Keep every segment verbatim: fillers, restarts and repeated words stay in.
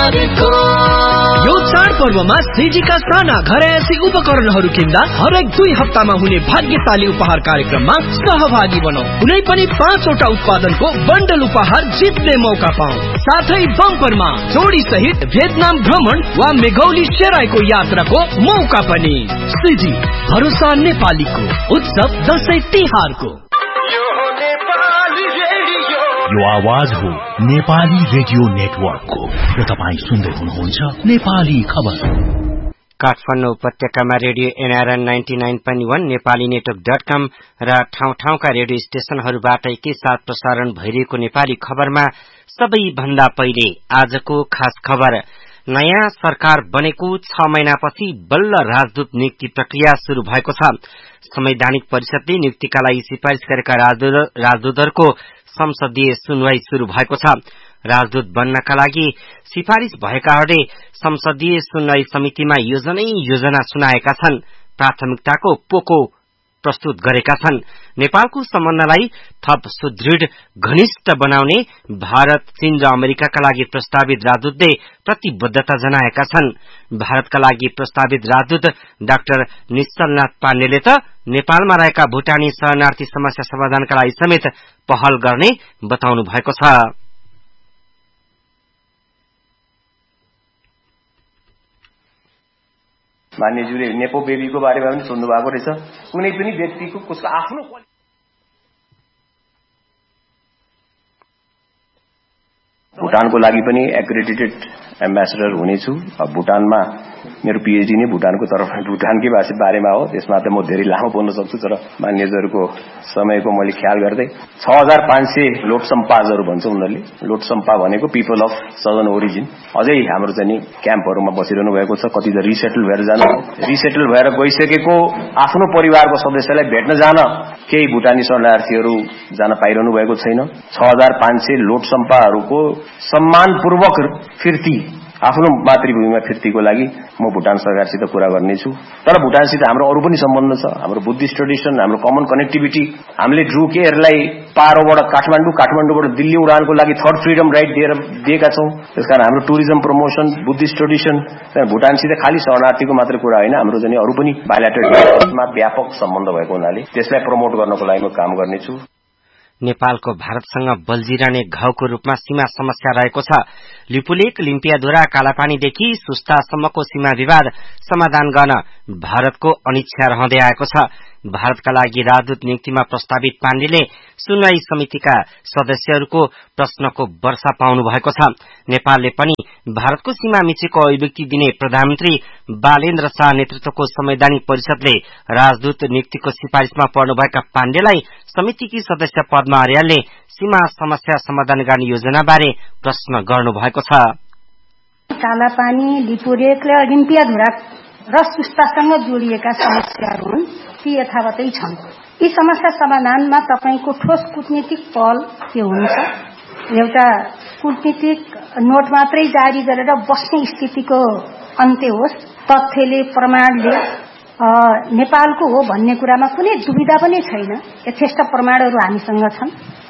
परिवारको। यो चाडपर्वमा सिजीका साना घरयासी उपकरणहरू किन्दा हरेक दुई हप्तामा हुने भाग्यशाली उपहार कार्यक्रममा सहभागी बनौ। कुनै पनि पाँचवटा उत्पादनको बन्डल उपहार जित्ने मौका पाऊ। साथै बम्परमा जोडी सहित भियतनाम भ्रमण वा मेघौली सेराईको यात्राको मौका पनि। सिजी भरोसा नेपालीको उत्सव दशैं तिहारको। यो आवाज हो नेपाली रेडियो नेटवर्कको र तपाईं सुन्दै हुनुहुन्छ नेपाली खबर। काठमाडौँ उपत्यकामा radio NRN ninety nine point वन नेपाली नेटवर्क डट कम र ठाउँ ठाउँका रेडियो स्टेशनहरूबाट एकैसाथ प्रसारण भइरहेको नेपाली खबरमा सबैभन्दा पहिले आजको खास खबर। नयाँ सरकार बनेको छ महिनापछि बल्ल राजदूत नियुक्ति प्रक्रिया शुरू भएको छ। संवैधानिक परिषदले नियुक्तिका लागि सिफारिश गरेका राजदूतहरूको संसदीय सुनवाई शुरू भएको छ। राजदूत बन्नका लागि सिफारिश भएकाहरूले संसदीय सुनवाई समितिमा योजनै योजना सुनाएका छन्। प्राथमिकताको पोको प्रस्तुत गरेका छन्। नेपालको सम्बन्धलाई थप सुदृढ घनिष्ठ बनाउने भारत, चीन र अमेरिकाका लागि प्रस्तावित राजदूतले प्रतिबद्धता जनाएका छन्। भारतका लागि प्रस्तावित राजदूत डाक्टर निश्चलनाथ पाण्डेले त नेपालमा रहेका भूटानी शरणार्थी समस्या समाधानका लागि समेत पहल गर्ने बताउनु भएको छ। मान्यज्यूले नेपो बेबीको बारेमा पनि सोध्नु भएको रहेछ। कुनै पनि व्यक्तिको कसको आफ्नो भुटानको लागि पनि एक्रेडिटेड एम्बेसडर हुनेछु। भुटानमा मेरो पीएचडी नै भुटानको तर्फ भुटानकै बारेमा हो। त्यसमा त म धेरै लामो बोल्न सक्छु, तर मान्यजहरूको समयको मैले ख्याल गर्दै छ हजार पाँच सय लोटसम्पाजहरू भन्छ उनीहरूले। लोटसम्पा भनेको पिपल अफ सदर्न ओरिजिन अझै हाम्रो चाहिँ क्याम्पहरूमा बसिरहनु भएको छ। कति त रिसेटल भएर जानु रिसेटल भएर गइसकेको आफ्नो परिवारको सदस्यलाई भेट्न जान केही भुटानी शरणार्थीहरू जान पाइरहनु भएको छैन। छ हजार पाँच सय लोटसम्पाहरूको सम्मानपूर्वक फिर्ती आफ्नो मातृभूमिमा फिर्तीको लागि म भुटान सरकारसित कुरा गर्नेछु। तर भुटानसित हाम्रो अरू पनि सम्बन्ध छ। हाम्रो बुद्धिस्ट ट्रेडिसन, हाम्रो कमन कनेक्टिभिटी। हामीले ड्रुक एयरलाई पारोबाट काठमाडौँ काठमाडौँबाट दिल्ली उडानको लागि थर्ड फ्रिडम राइट दिएर दिएका छौं। त्यसकारण हाम्रो टुरिज्म प्रमोसन, बुद्धिस्ट ट्रेडिसन, भुटानसित खालि शरणार्थीको मात्र कुरा होइन, हाम्रो चाहिँ अरू पनि बायलाटरलमा व्यापक सम्बन्ध भएको हुनाले त्यसलाई प्रमोट गर्नको लागि म काम गर्नेछु। नेपालको भारतसँग बल्झिरहने घाउको रूपमा सीमा समस्या रहेको छ। लिपुलेक, लिम्पियाधुरा, कालापानीदेखि सुस्तासम्मको सीमा विवाद समाधान गर्न भारतको अनिच्छा रहँदै आएको छ। भारतका लागि राजदूत नियुक्तिमा प्रस्तावित पाण्डेले सुनवाई समितिका सदस्यहरूको प्रश्नको वर्षा पाउनु भएको छ। नेपालले पनि भारतको सीमा मिचेको अभिव्यक्ति दिने प्रधानमन्त्री बालेन्द्र शाह नेतृत्वको संवैधानिक परिषदले राजदूत नियुक्तिको सिफारिशमा पर्नुभएका पाण्डेलाई समितिकी सदस्य पद्मा अर्यालले सीमा समस्या समाधान गर्ने योजनाबारे प्रश्न गर्नुभएको छ। कालापानी, लिपुलेक र लिम्पियाधुरा र सुस्तासँग जोडिएका समस्याहरू हुन्, ती यथावतै छन्। यी समस्या समाधानमा तपाईको ठोस कूटनीतिक पहल के हुन्छ? एउटा कूटनीतिक नोट मात्रै जारी गरेर बस्ने स्थितिको अन्त्य होस्, तथ्यले प्रमाणले नेपालको हो भन्ने कुरामा कुनै दुविधा पनि छैन। यथेष्ट प्रमाणहरू हामीसँग छन्।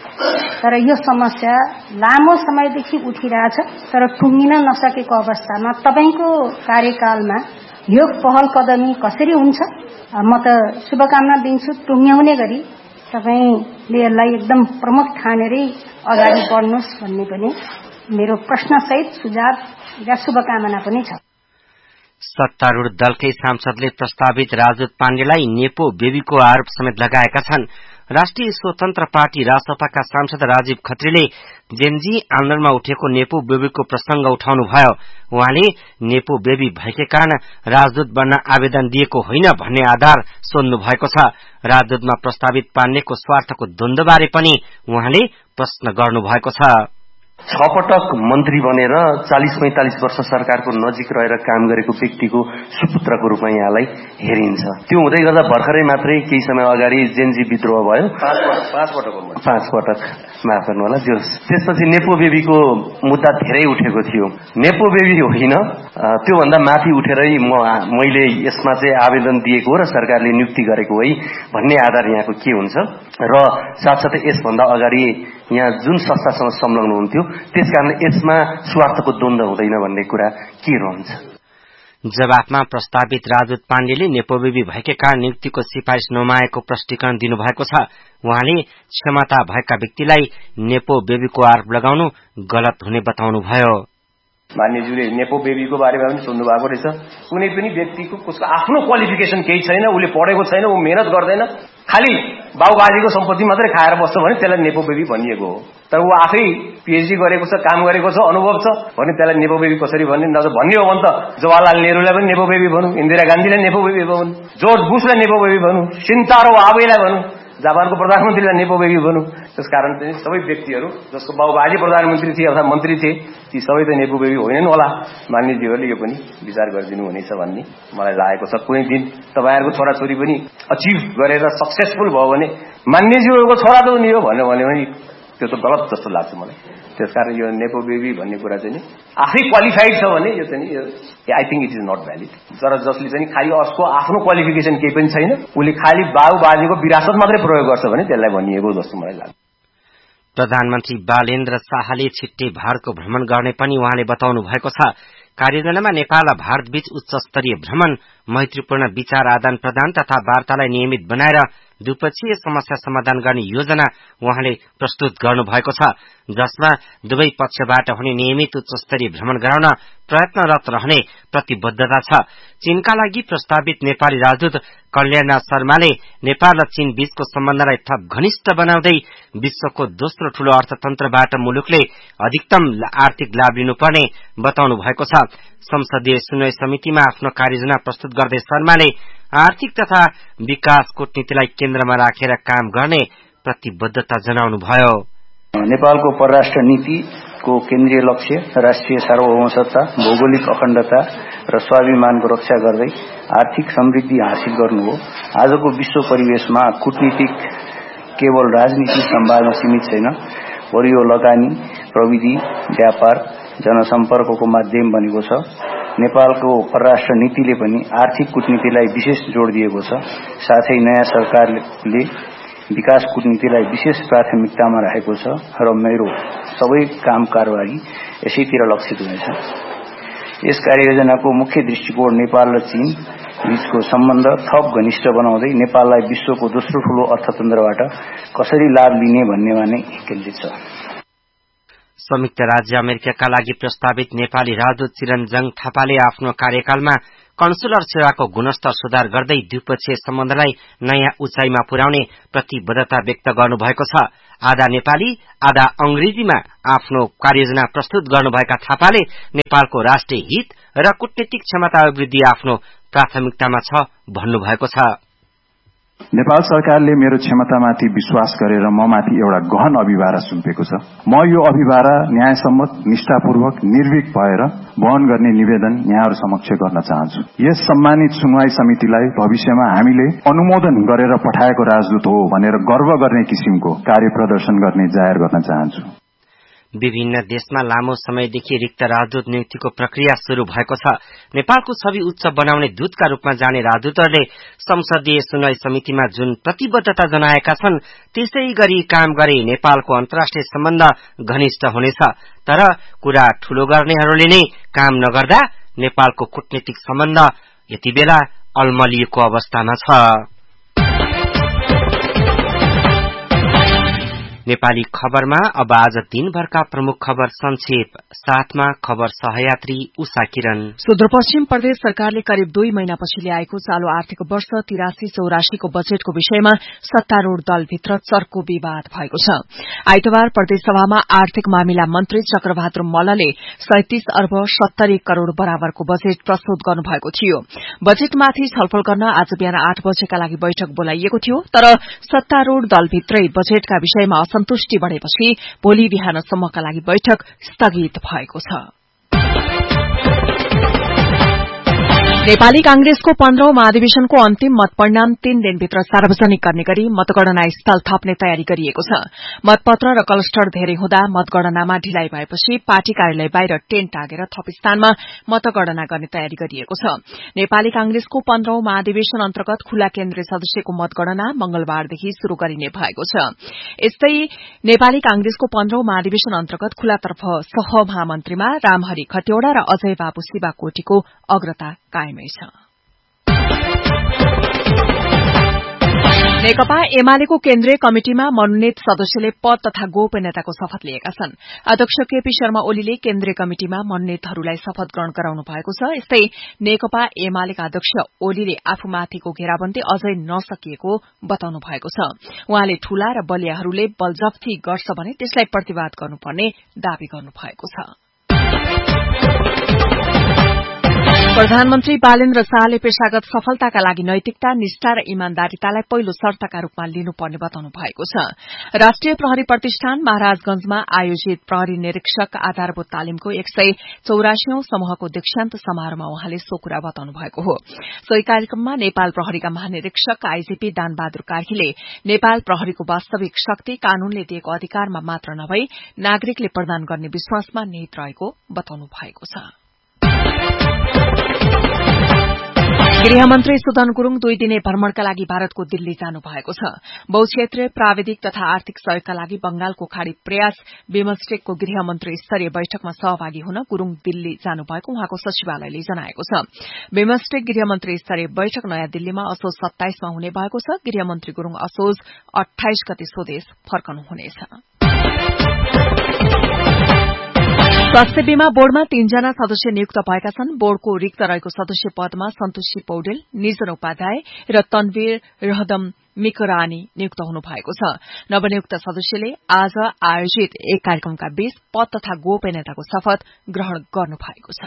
तर यो समस्या लामो समयदेखि उठिरहेछ, तर टुङ्गिन नसकेको अवस्थामा तपाईको कार्यकालमा यो पहल कदमी कसरी हुन्छ? म त शुभकामना दिन्छु टुङ्ग्याउने गरी तपाईले यसलाई एकदम प्रमुख ठानेरै अगाडि बढ्नुहोस् भन्ने पनि मेरो प्रश्नसहित सुझाव र शुभकामना पनि छ। सत्तारूढ़ दलकै सांसदले प्रस्तावित राजदूत पाण्डेलाई नेपो बेबीको आरोप समेत लगाएका छन्। राष्ट्रिय स्वतन्त्र पार्टी राजसपाका सांसद राजीव खत्रीले जेनजी आन्दोलनमा उठेको नेपो बेबीको प्रसंग उठाउनु भयो। उहाँले नेपो बेबी भएकै कारण राजदूत बन्न आवेदन दिएको होइन भन्ने आधार सोध्नु भएको छ। राजदूतमा प्रस्तावित पाण्डेको स्वार्थको द्वन्द्वबारे पनि उहाँले प्रश्न गर्नु भएको छ। छ पटक मन्त्री बनेर चालीस पैंतालीस वर्ष सरकारको नजिक रहेर काम गरेको व्यक्तिको सुपुत्रको रूपमा यहाँलाई हेरिन्छ। त्यो हुँदै गर्दा भर्खरै मात्रै केही समय अगाडि जेनजी विद्रोह भयो। पाँच पटक पाँच पटक माफ गर्नु होला। त्यसपछि नेपो बेबीको मुद्दा धेरै उठेको थियो। नेपो बेबी होइन, त्योभन्दा माथि उठेरै म मैले यसमा चाहिँ आवेदन दिएको हो र सरकारले नियुक्ति गरेको है भन्ने आधार यहाँको के हुन्छ र साथसाथै यसभन्दा अगाडि यहाँ जुन संस्थासँग संलग्न हुन्थ्यो, त्यसकारण यसमा स्वार्थको द्वन्द्व हुँदैन भन्ने कुरा के रहन्छ? जवाफमा प्रस्तावित राजदूत पाण्डेले नेपोबेबी भएकै कारण नियुक्तिको सिफारिश नमाएको प्रष्टीकरण दिनुभएको छ। उहाँले क्षमता भएका व्यक्तिलाई नेपोबेबीको आरोप लगाउनु गलत हुने बताउनुभयो। मान्यज्यूले नेपो बेबीको बारेमा पनि सोध्नु भएको रहेछ। कुनै पनि व्यक्तिको उसको आफ्नो क्वालिफिकेसन केही छैन, उसले पढेको छैन, ऊ मेहनत गर्दैन, खालि बाबुबाजेको सम्पत्ति मात्रै खाएर बस्छ भने त्यसलाई नेपो बेबी भनिएको हो। तर ऊ आफै पीएचडी गरेको छ, काम गरेको छ, अनुभव छ भने त्यसलाई नेपो बेबी कसरी भन्ने? न भन्ने हो भने त जवाहरलाल नेहरूलाई पनि नेपो बेबी भनौँ, इन्दिरा गान्धीलाई नेपो बेबी भनौँ, जर्ज बुशलाई नेपो बेबी भनौँ, सिन्तारो आबेलाई भनौँ, जापानको प्रधानमन्त्रीलाई नेपो बेबी भनौँ। त्यसकारण चाहिँ सबै व्यक्तिहरू जसको बाबुबाजे प्रधानमन्त्री थिए अथवा मन्त्री थिए ती सबै त नेपो बेबी होइनन् होला। मान्यज्यूहरूले यो पनि विचार गरिदिनु हुनेछ भन्ने मलाई लागेको छ। कुनै दिन तपाईँहरूको छोराछोरी पनि अचिभ गरेर सक्सेसफुल भयो भने मान्यज्यूहरूको छोरा त नि हो भन्यो भने पनि त्यो त गलत जस्तो लाग्छ मलाई। त्यसकारण यो नेपो बेबी भन्ने कुरा चाहिँ नि आफै क्वालिफाइड छ भने यो चाहिँ I think it is not valid. तर जसले चाहिँ खालि उसको आफ्नो क्वालिफिकेसन केही पनि छैन, उसले खालि बाबु बाजेको विरासत मात्रै प्रयोग गर्छ भने त्यसलाई भनिएको जस्तो मलाई लाग्छ। प्रधानमन्त्री बालेन्द्र शाहले छिट्टै भारतको भ्रमण गर्ने पनि उहाँले बताउनु भएको छ। कार्ययोजनामा नेपाल र भारत बीच उच्च स्तरीय भ्रमण, मैत्रीपूर्ण विचार आदान प्रदान तथा वार्तालाई नियमित बनाएर द्विपक्षीय समस्या समाधान गर्ने योजना उहाँले प्रस्तुत गर्नु भएको छ, जसमा दुवै पक्षबाट हुने नियमित उच्च स्तरीय भ्रमण गराउन प्रयत्नरत रहने प्रतिबद्धता छ। चीनका लागि प्रस्तावित नेपाली राजदूत कल्याण शर्माले नेपाल र चीन बीचको सम्बन्धलाई थप घनिष्ठ बनाउँदै विश्वको दोस्रो ठूलो अर्थतन्त्रबाट मुलुकले अधिकतम आर्थिक लाभ लिनुपर्ने बताउनु भएको छ। संसदीय सुनवाई समितिमा आफ्नो कार्ययोजना प्रस्तुत गर्दै शर्माले आर्थिक तथा विकास कूटनीतिलाई केन्द्रमा राखेर काम गर्ने प्रतिबद्धता जनाउनुभयो। नेपालको परराष्ट्र नीतिको केन्द्रीय लक्ष्य राष्ट्रिय सार्वभौमता, भौगोलिक अखण्डता र स्वाभिमानको रक्षा गर्दै आर्थिक समृद्धि हासिल गर्नु हो। आजको विश्व परिवेशमा कूटनीतिक केवल राजनीति सम्वादमा सीमित छैन, बरु यो लगानी, प्रविधि, व्यापार, जनसम्पर्कको माध्यम बनेको छ। नेपालको परराष्ट्र नीतिले पनि आर्थिक कूटनीतिलाई विशेष जोड़ दिएको छ। साथै नयाँ सरकारले विकास कूटनीतिलाई विशेष प्राथमिकतामा राखेको छ र मेरो सबै काम कारबाही यसैतिर लक्षित हुनेछ। यस कार्ययोजनाको मुख्य दृष्टिकोण नेपाल र चीन बीचको सम्बन्ध थप घनिष्ठ बनाउँदै नेपाललाई विश्वको दोस्रो ठूलो अर्थतन्त्रबाट कसरी लाभ लिने भन्नेमा नै केन्द्रित छ। संयुक्त राज्य अमेरिकाका लागि प्रस्तावित नेपाली राजदूत चिरञ्जन थापाले आफ्नो कार्यकालमा कन्सुलर सेवाको गुणस्तर सुधार गर्दै द्विपक्षीय सम्बन्धलाई नयाँ उचाइमा पुर्याउने प्रतिबद्धता व्यक्त गर्नुभएको छ। आधा नेपाली आधा अंग्रेजीमा आफ्नो कार्ययोजना प्रस्तुत गर्नुभएका थापाले नेपालको राष्ट्रिय हित र कूटनीतिक क्षमता अभिवृद्धि आफ्नो प्राथमिकतामा छ भन्नुभएको छ। नेपाल सरकारले मेरो क्षमतामाथि विश्वास गरेर म माथि एउटा गहन अभिभारा सुम्पेको छ। म यो अभिभारा न्यायसम्मत, निष्ठापूर्वक, निर्भीक भएर वहन गर्ने निवेदन यहाँहरू समक्ष गर्न चाहन्छु। यस सम्मानित सुनवाई समितिलाई भविष्यमा हामीले अनुमोदन गरेर पठाएको राजदूत हो भनेर गर्व गर्ने किसिमको कार्य प्रदर्शन गर्ने जाहेर गर्न चाहन्छु। विभिन्न देशमा लामो समयदेखि रिक्त राजदूत नियुक्तिको प्रक्रिया शुरू भएको छ। नेपालको छवि उच्च बनाउने दूतका रूपमा जाने राजदूतहरूले संसदीय सुनवाई समितिमा जुन प्रतिबद्धता जनाएका छन् त्यसै गरी काम गरे नेपालको अन्तर्राष्ट्रिय सम्बन्ध घनिष्ठ हुनेछ। तर कुरा ठूलो गर्नेहरूले नै काम नगर्दा नेपालको कूटनीतिक सम्बन्ध यति बेला अल्मलिएको अवस्थामा छ। नेपाली खबरमा अब आज दिनभरका प्रमुख खबर संक्षेप साथमा खबर सहयात्री उषा किरण। सुदूरपश्चिम प्रदेश सरकारले करिब दुई महिनापछि ल्याएको चालू आर्थिक वर्ष तिरासी चौरासीको बजेटको विषयमा सत्तारूढ़ दलभित्र चर्को विवाद भएको छ। आइतबार प्रदेशसभामा आर्थिक मामिला मन्त्री चक्रबहादुर मल्लले सैंतीस अर्ब सत्तरी करोड़ बराबरको बजेट प्रस्तुत गर्नुभएको थियो। बजेटमाथि छलफल गर्न आज बिहान आठ बजेका लागि बैठक बोलाइएको थियो, तर सत्तारूढ़ दलभित्रै बजेटका विषयमा असन्तुष्टि बढ़ेपछि भोलि बिहानसम्मका लागि बैठक स्थगित भएको छ। नेपाली कांग्रेसको पन्ध्रौं महाधिवेशनको अन्तिम मत परिणाम तीन दिनभित्र सार्वजनिक गर्ने गरी मतगणना स्थल थप्ने तयारी गरिएको छ। मतपत्र र क्लस्टर धेरै हुँदा मतगणनामा ढिलाइ भएपछि पार्टी कार्यालय बाहिर टेन्ट टाँगेर थप स्थानमा मतगणना गर्ने तयारी गरिएको छ। नेपाली कांग्रेसको पन्ध्रौं महाधिवेशन अन्तर्गत खुला केन्द्रीय सदस्यको मतगणना मंगलबारदेखि शुरू गरिने भएको छ। यस्तै नेपाली कांग्रेसको पन्ध्रौं महाधिवेशन अन्तर्गत खुलातर्फ सहमहामन्त्रीमा रामहरि खतिवड़ा र अजय बाबु शिवाकोटीको अग्रता कायमै छ। नेकपा एमालेको केन्द्रीय कमिटिमा मनोनित सदस्यले पद तथा गोपनीयताको शपथ लिएका छन्। अध्यक्ष केपी शर्मा ओलीले केन्द्रीय कमिटिमा मनोनितहरूलाई शपथ ग्रहण गराउनु भएको छ। यस्तै नेकपा एमालेका अध्यक्ष ओलीले आफूमाथिको घेराबन्दी अझै नसकिएको बताउनु भएको छ। उहाँले ठूला र बलियाहरूले बलजफ्ती गर्छ भने त्यसलाई प्रतिवाद गर्नुपर्ने दावी गर्नु भएको छ। प्रधानमन्त्री बालेन्द्र शाहले पेशागत सफलताका लागि नैतिकता, निष्ठा र इमान्दारितालाई पहिलो शर्तका रूपमा लिनुपर्ने बताउनु भएको छ। राष्ट्रिय प्रहरी प्रतिष्ठान महाराजगंजमा आयोजित प्रहरी निरीक्षक आधारभूत तालिमको एक सय चौरासीौं समूहको दीक्षान्त समारोहमा उहाँले सो कुरा बताउनु भएको हो। सोही कार्यक्रममा नेपाल प्रहरीका महानिरीक्षक आईजीपी दानबहादुर कार्कीले नेपाल प्रहरीको वास्तविक शक्ति कानूनले दिएको अधिकारमा मात्र नभई नागरिकले प्रदान गर्ने विश्वासमा निहित रहेको बताउनु भएको छ। गृहमन्त्री सुदन गुरूङ दुई दिने भ्रमणका लागि भारतको दिल्ली जानु भएको छ। बहुक्षेत्रीय प्राविधिक तथा आर्थिक सहयोगका लागि बंगालको खाड़ी प्रयास बिमस्टेकको गृहमन्त्री स्तरीय बैठकमा सहभागी हुन गुरूङ दिल्ली जानु भएको उहाँको सचिवालयले जनाएको छ। बिमस्टेक गृहमन्त्री स्तरीय बैठक नयाँ दिल्लीमा असोज सत्ताइसमा हुने भएको छ। गृहमन्त्री गुरूङ असोज अठाइस गते स्वदेश फर्कनुहुनेछ। स्वास्थ्य बीमा बोर्डमा तीनजना सदस्य नियुक्त भएका छन्। बोर्डको रिक्त रहेको सदस्य पदमा सन्तोषी पौडेल, निर्जन उपाध्याय र तन्वीर रहदम मिकरानी नियुक्त हुनु भएको छ। नवनियुक्त सदस्यले आज आयोजित एक कार्यक्रमका बीच पद तथा गोपनीयताको शपथ ग्रहण गर्नु भएको छ।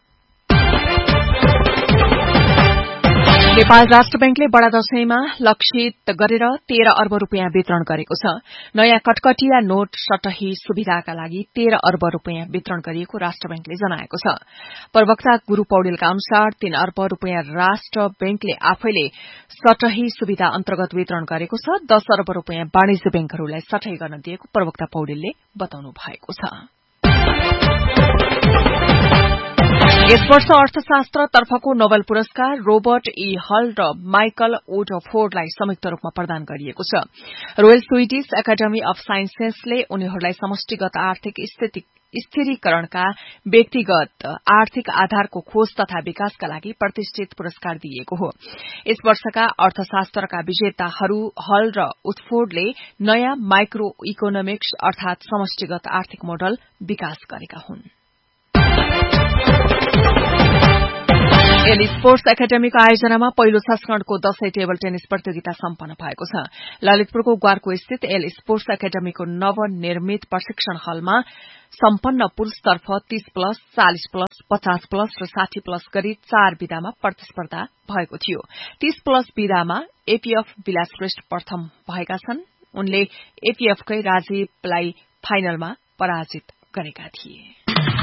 नेपाल राष्ट्र बैंकले बडा दशैंमा लक्षित गरेर तेह्र अर्ब रूपियाँ वितरण गरेको छ। नयाँ कटकटिया नोट सटही सुविधाका लागि तेह्र अर्ब रूपियाँ वितरण गरिएको राष्ट्र बैंकले जनाएको छ। प्रवक्ता गुरू पौडेलका अनुसार तीन अर्ब रूपियाँ राष्ट्र बैंकले आफैले सटही सुविधा अन्तर्गत वितरण गरेको छ। दश अर्ब रूपियाँ वाणिज्य बैंकहरूलाई सटही गर्न दिएको प्रवक्ता पौडेलले बताउनु भएको छ। यस वर्ष अर्थशास्त्रतर्फको नोबेल पुरस्कार रोबर्ट ई हल र माइकल वुडफोर्डलाई संयुक्त रूपमा प्रदान गरिएको छ। रोयल स्वीडिश एकाडेमी अफ साइन्सेसले उनीहरूलाई समष्टिगत आर्थिक स्थिरीकरणका व्यक्तिगत आर्थिक आधारको खोज तथा विकासका लागि प्रतिष्ठित पुरस्कार दिएको हो। यस वर्षका अर्थशास्त्रका विजेताहरू हल र वुडफोर्डले नयाँ माइक्रो इकोनोमिक्स अर्थात समष्टिगत आर्थिक मोडल विकास गरेका हुन्। एल स्पोर्ट्स एकाडेमीको आयोजनामा पहिलो संस्करणको दशैं टेबल टेनिस प्रतियोगिता सम्पन्न भएको छ। ललितपुरको ग्वारको स्थित एल स्पोर्ट्स एकाडेमीको नवनिर्मित प्रशिक्षण हलमा सम्पन्न पुरूषतर्फ तीस प्लस, चालिस प्लस, पचास प्लस र साठी प्लस गरी चार विधामा प्रतिस्पर्धा भएको थियो। तीस प्लस विधामा एपीएफ विलास श्रेष्ठ प्रथम भएका छन्। उनले एपीएफकै राजीवलाई फाइनलमा पराजित गरेका थिए।